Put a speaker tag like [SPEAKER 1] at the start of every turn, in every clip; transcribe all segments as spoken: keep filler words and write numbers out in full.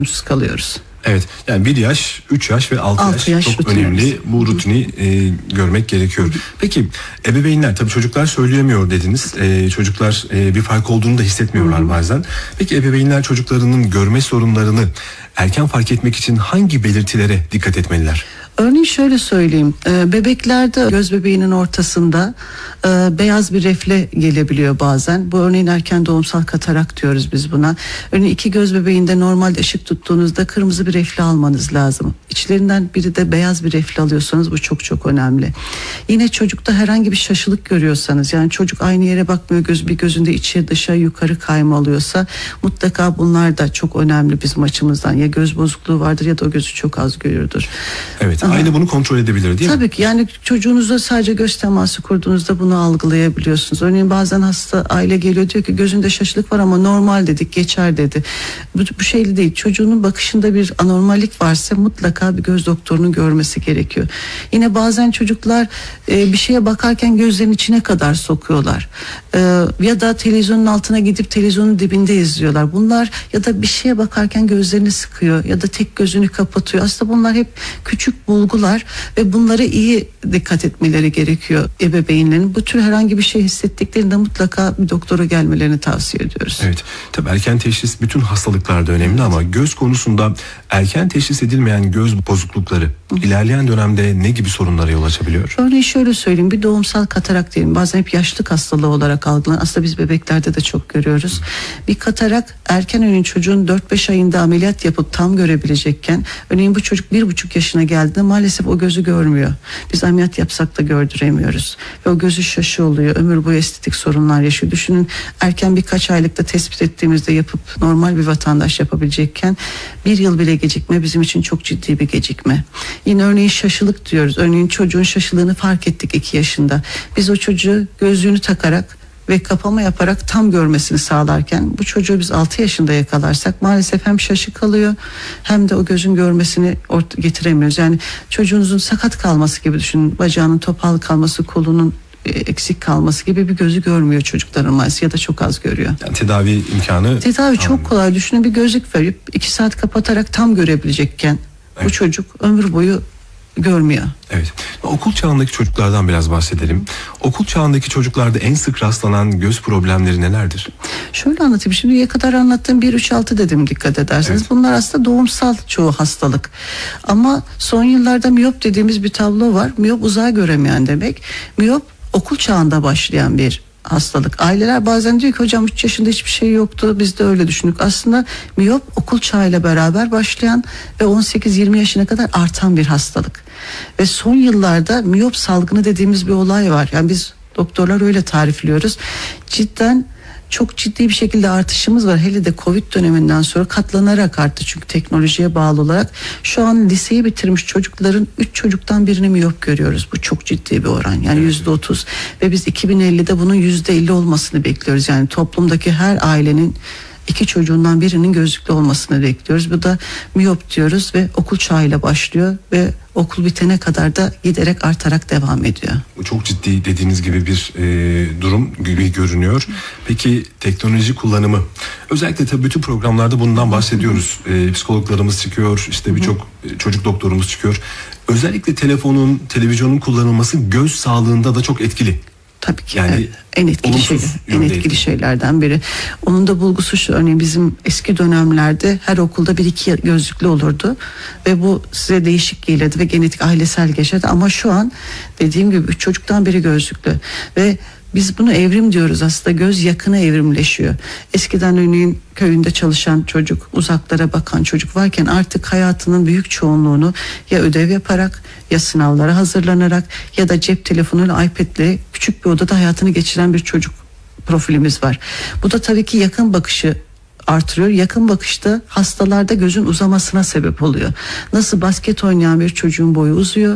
[SPEAKER 1] kalıyoruz.
[SPEAKER 2] Evet, yani bir yaş, üç yaş ve altı yaş, yaş çok rutinimiz. Önemli. Bu rutini e, görmek gerekiyor. Peki ebeveynler, tabii çocuklar söyleyemiyor dediniz. E, çocuklar e, bir fark olduğunu da hissetmiyorlar Hı-hı. bazen. Peki ebeveynler çocuklarının görme sorunlarını erken fark etmek için hangi belirtilere dikkat etmeliler?
[SPEAKER 1] Örneğin şöyle söyleyeyim, bebeklerde göz bebeğinin ortasında beyaz bir refle gelebiliyor bazen. Bu örneğin erken doğumsal katarak diyoruz biz buna. Örneğin iki göz bebeğinde normalde ışık tuttuğunuzda kırmızı bir refle almanız lazım. İçlerinden biri de beyaz bir refle alıyorsanız bu çok çok önemli. Yine çocukta herhangi bir şaşılık görüyorsanız, yani çocuk aynı yere bakmıyor, göz bir gözünde içe dışa yukarı kayma oluyorsa mutlaka bunlar da çok önemli bizim açımızdan. Ya göz bozukluğu vardır ya da o gözü çok az görüyordur.
[SPEAKER 2] Evet. Aha. Aynı bunu kontrol edebilir değil
[SPEAKER 1] Tabii
[SPEAKER 2] mi?
[SPEAKER 1] Tabii ki, yani çocuğunuzla sadece göz teması kurduğunuzda bunu algılayabiliyorsunuz. Örneğin bazen hasta aile geliyor, diyor ki gözünde şaşılık var ama normal dedik, geçer dedi. Bu, bu şeyli değil. Çocuğunun bakışında bir anormallik varsa mutlaka bir göz doktorunu görmesi gerekiyor. Yine bazen çocuklar e, bir şeye bakarken gözlerin içine kadar sokuyorlar. E, ya da televizyonun altına gidip televizyonun dibinde izliyorlar. Bunlar ya da bir şeye bakarken gözlerini sıkıyor ya da tek gözünü kapatıyor. Aslında bunlar hep küçük bulgular ve bunlara iyi dikkat etmeleri gerekiyor ebeveynlerin. Bu tür herhangi bir şey hissettiklerinde mutlaka bir doktora gelmelerini tavsiye ediyoruz.
[SPEAKER 2] Evet, tabii erken teşhis bütün hastalıklarda önemli, evet. Ama göz konusunda erken teşhis edilmeyen göz bozuklukları Hı. ilerleyen dönemde ne gibi sorunlara yol açabiliyor?
[SPEAKER 1] Örneğin şöyle söyleyeyim, bir doğumsal katarak diyelim, bazen hep yaşlık hastalığı olarak algılanır. Aslında biz bebeklerde de çok görüyoruz. Hı. Bir katarak erken örneğin çocuğun dört beş ayında ameliyat yapıp tam görebilecekken, örneğin bu çocuk bir buçuk yaşına geldiğinde maalesef o gözü görmüyor. Biz ameliyat yapsak da gördüremiyoruz. Ve o gözü şaşı oluyor. Ömür boyu estetik sorunlar yaşıyor. Düşünün, erken birkaç aylıkta tespit ettiğimizde yapıp normal bir vatandaş yapabilecekken bir yıl bile gecikme bizim için çok ciddi bir gecikme. Yine örneğin şaşılık diyoruz. Örneğin çocuğun şaşılığını fark ettik iki yaşında. Biz o çocuğu gözlüğünü takarak ve kapama yaparak tam görmesini sağlarken bu çocuğu biz altı yaşında yakalarsak maalesef hem şaşı kalıyor hem de o gözün görmesini getiremiyoruz. Yani çocuğunuzun sakat kalması gibi düşünün, bacağının topal kalması, kolunun eksik kalması gibi bir gözü görmüyor çocukların maalesef ya da çok az görüyor.
[SPEAKER 2] Yani tedavi imkanı...
[SPEAKER 1] Tedavi çok anladım. kolay. Düşünün, bir gözlük verip iki saat kapatarak tam görebilecekken evet. bu çocuk ömür boyu görmüyor.
[SPEAKER 2] Evet. Okul çağındaki çocuklardan biraz bahsedelim. Okul çağındaki çocuklarda en sık rastlanan göz problemleri nelerdir?
[SPEAKER 1] Şöyle anlatayım. Şimdiye kadar anlattığım bir üç altı dedim, dikkat ederseniz. Evet. Bunlar aslında doğumsal çoğu hastalık. Ama son yıllarda miyop dediğimiz bir tablo var. Miyop uzağa göremeyen demek. Miyop okul çağında başlayan bir hastalık. Aileler bazen diyor ki hocam üç yaşında hiçbir şey yoktu, biz de öyle düşündük. Aslında miyop okul çağıyla beraber başlayan ve on sekiz yirmi yaşına kadar artan bir hastalık. Ve son yıllarda miyop salgını dediğimiz bir olay var. Yani biz doktorlar öyle tarifliyoruz. Cidden çok ciddi bir şekilde artışımız var. Hele de Covid döneminden sonra katlanarak arttı. Çünkü teknolojiye bağlı olarak şu an liseyi bitirmiş çocukların üç çocuktan birini miyop görüyoruz. Bu çok ciddi bir oran. Yani yüzde otuz ve biz iki bin ellide bunun yüzde elli olmasını bekliyoruz. Yani toplumdaki her ailenin iki çocuğundan birinin gözlüklü olmasını bekliyoruz. Bu da miyop diyoruz ve okul çağıyla başlıyor ve okul bitene kadar da giderek artarak devam ediyor.
[SPEAKER 2] Bu çok ciddi dediğiniz gibi bir e, durum gibi görünüyor. Peki teknoloji kullanımı, özellikle tabii bütün programlarda bundan bahsediyoruz. E, psikologlarımız çıkıyor, işte birçok çocuk doktorumuz çıkıyor. Özellikle telefonun, televizyonun kullanılması göz sağlığında da çok etkili.
[SPEAKER 1] Tabii ki yani en etkili şey, en etkili şeylerden biri. Onun da bulgusu şu, örneğin bizim eski dönemlerde her okulda bir iki gözlüklü olurdu ve bu size değişik gelirdi ve genetik ailesel geçerdi, ama şu an dediğim gibi üç çocuktan biri gözlüklü ve biz bunu evrim diyoruz, aslında göz yakını evrimleşiyor. Eskiden örneğin köyünde çalışan çocuk, uzaklara bakan çocuk varken artık hayatının büyük çoğunluğunu ya ödev yaparak ya sınavlara hazırlanarak ya da cep telefonuyla, iPad'le küçük bir odada hayatını geçiren bir çocuk profilimiz var. Bu da tabii ki yakın bakışı artırıyor. Yakın bakışta hastalarda gözün uzamasına sebep oluyor. Nasıl basket oynayan bir çocuğun boyu uzuyor,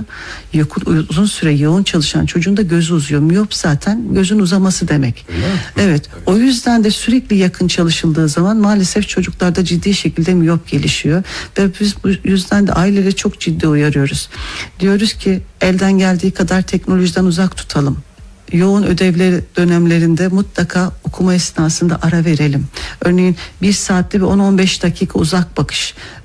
[SPEAKER 1] uzun süre yoğun çalışan çocuğun da gözü uzuyor. Miyop zaten gözün uzaması demek. Evet. Evet. O yüzden de sürekli yakın çalışıldığı zaman maalesef çocuklarda ciddi şekilde miyop gelişiyor ve biz bu yüzden de aileleri çok ciddi uyarıyoruz. Diyoruz ki elden geldiği kadar teknolojiden uzak tutalım. yoğun ödevleri dönemlerinde mutlaka okuma esnasında ara verelim. Örneğin bir saatte bir on on beş dakika uzak bakış